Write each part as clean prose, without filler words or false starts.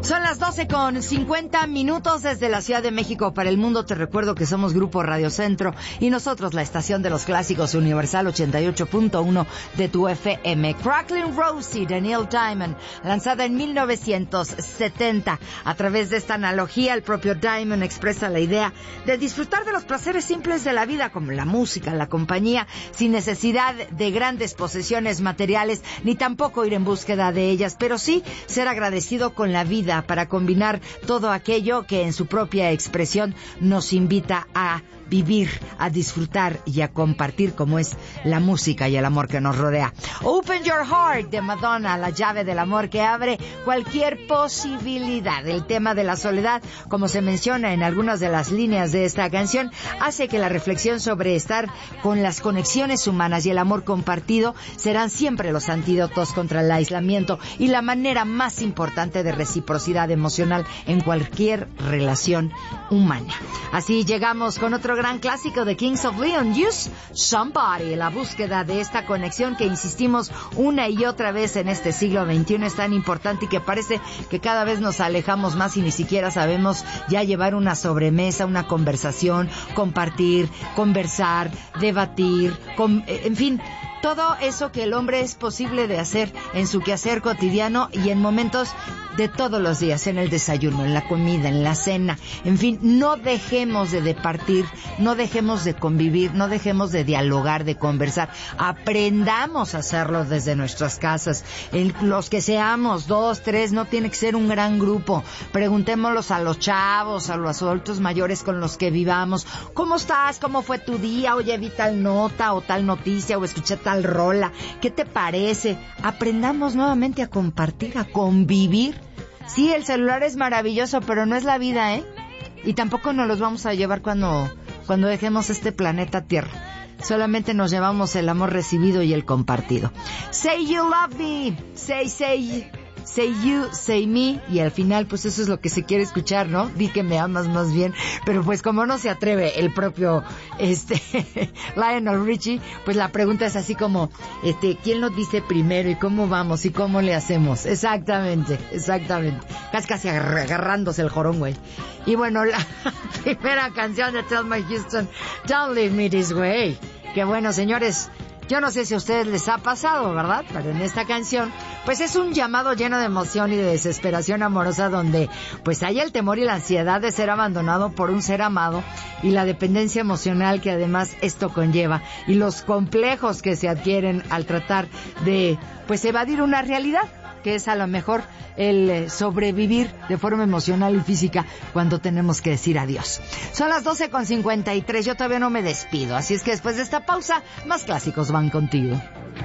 Son las 12:50 desde la Ciudad de México para el mundo. Te recuerdo que somos Grupo Radio Centro y nosotros la estación de los clásicos Universal 88.1 de tu FM. Cracklin' Rosie de Neil Diamond, lanzada en 1970. A través de esta analogía, el propio Diamond expresa la idea de disfrutar de los placeres simples de la vida, como la música, la compañía, sin necesidad de grandes posesiones materiales, ni tampoco ir en búsqueda de ellas, pero sí ser agradecido con la vida, para combinar todo aquello que en su propia expresión nos invita a vivir, a disfrutar y a compartir, como es la música y el amor que nos rodea. Open Your Heart de Madonna, la llave del amor que abre cualquier posibilidad. El tema de la soledad, como se menciona en algunas de las líneas de esta canción, hace que la reflexión sobre estar con las conexiones humanas y el amor compartido serán siempre los antídotos contra el aislamiento y la manera más importante de reciprocidad emocional en cualquier relación humana. Así llegamos con otro gran clásico de Kings of Leon, Use Somebody. La búsqueda de esta conexión que insistimos una y otra vez en este siglo XXI es tan importante y que parece que cada vez nos alejamos más y ni siquiera sabemos ya llevar una sobremesa, una conversación, compartir, conversar, debatir, en fin, todo eso que el hombre es posible de hacer en su quehacer cotidiano y en momentos de todos los días, en el desayuno, en la comida, en la cena, en fin, no dejemos de departir, no dejemos de convivir, no dejemos de dialogar, de conversar, aprendamos a hacerlo desde nuestras casas, los que seamos 2, 3, no tiene que ser un gran grupo, preguntémoslos a los chavos, a los adultos mayores con los que vivamos, ¿cómo estás? ¿Cómo fue tu día? Oye, vi tal nota o tal noticia o escuché tal rola, ¿qué te parece? Aprendamos nuevamente a compartir, a convivir. Sí, el celular es maravilloso, pero no es la vida, ¿eh? Y tampoco nos los vamos a llevar cuando dejemos este planeta Tierra. Solamente nos llevamos el amor recibido y el compartido. Say you love me, say you, say me, y al final pues eso es lo que se quiere escuchar, ¿no? Di que me amas más bien, pero pues como no se atreve el propio Lionel Richie, pues la pregunta es así como ¿quién lo dice primero y cómo vamos y cómo le hacemos? Exactamente, casi agarrándose el jorón, güey. Y bueno, la primera canción de Tell Me Houston, Don't Leave Me This Way. Que bueno, señores, yo no sé si a ustedes les ha pasado, ¿verdad? Pero en esta canción, pues es un llamado lleno de emoción y de desesperación amorosa donde pues hay el temor y la ansiedad de ser abandonado por un ser amado y la dependencia emocional que además esto conlleva y los complejos que se adquieren al tratar de pues evadir una realidad que es a lo mejor el sobrevivir de forma emocional y física cuando tenemos que decir adiós. Son las 12:53, yo todavía no me despido, así es que después de esta pausa, más clásicos van contigo.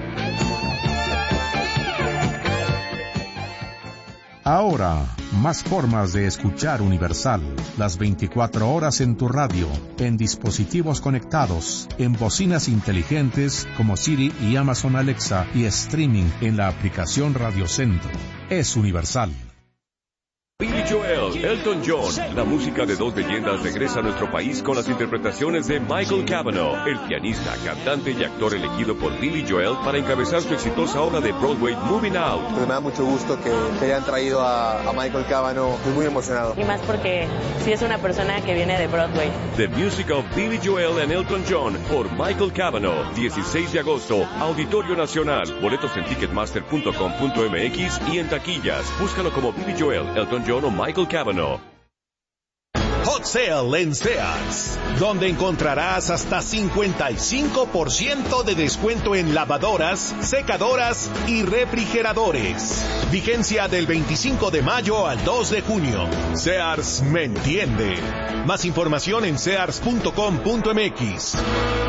Ahora, más formas de escuchar Universal. Las 24 horas en tu radio, en dispositivos conectados, en bocinas inteligentes como Siri y Amazon Alexa y streaming en la aplicación Radio Centro. Es Universal. Billy Joel, Elton John, la música de dos leyendas regresa a nuestro país con las interpretaciones de Michael Cavanaugh, el pianista, cantante y actor elegido por Billy Joel para encabezar su exitosa obra de Broadway Moving Out. Pues me da mucho gusto que hayan traído a Michael Cavanaugh, estoy muy emocionado. Y más porque sí es una persona que viene de Broadway. The Music of Billy Joel and Elton John por Michael Cavanaugh, 16 de agosto, Auditorio Nacional, boletos en ticketmaster.com.mx y en taquillas. Búscalo como Billy Joel, Elton John o Michael Cavanaugh. Hot Sale en Sears, donde encontrarás hasta 55% de descuento en lavadoras, secadoras y refrigeradores. Vigencia del 25 de mayo al 2 de junio. Sears me entiende. Más información en sears.com.mx.